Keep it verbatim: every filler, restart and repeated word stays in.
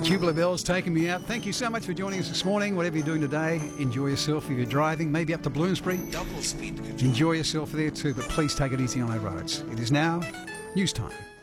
Tubular Bells taking me out. Thank you so much for joining us this morning. Whatever you're doing today, enjoy yourself. If you're driving, maybe up to Bloomsbury, Double speed control. enjoy yourself there too, but please take it easy on our roads. It is now news time.